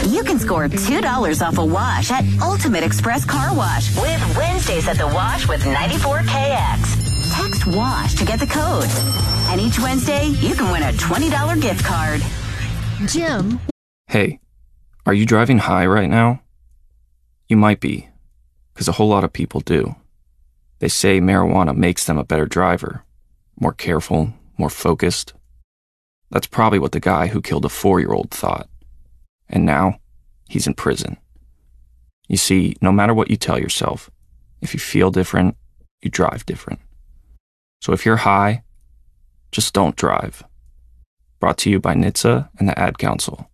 You can score $2 off a wash at Ultimate Express Car Wash with Wednesdays at the Wash with 94KX. Text WASH to get the code. And each Wednesday, you can win a $20 gift card. Jim. Hey, are you driving high right now? You might be, because a whole lot of people do. They say marijuana makes them a better driver, more careful, more focused. That's probably what the guy who killed a 4-year-old thought. And now, he's in prison. You see, no matter what you tell yourself, if you feel different, you drive different. So if you're high, just don't drive. Brought to you by NHTSA and the Ad Council.